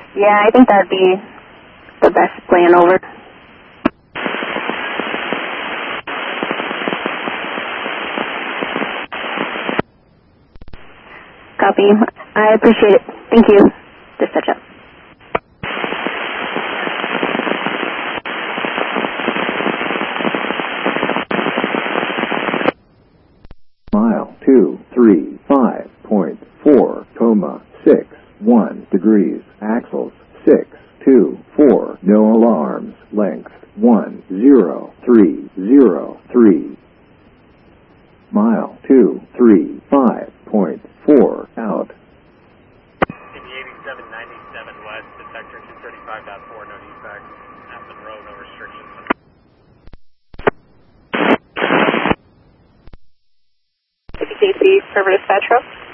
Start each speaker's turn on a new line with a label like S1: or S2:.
S1: Yeah, I think that'd be the best plan. Over. Copy. I appreciate it. Thank you. Dispatch up.
S2: Mile 235.4, 61 axles 624, no alarms, length 10303. Mile 235.4 out.
S3: AB8797 west, detector 235.4, no defect. Aspen Road, no restrictions.
S1: KC, Server Dispatch Row.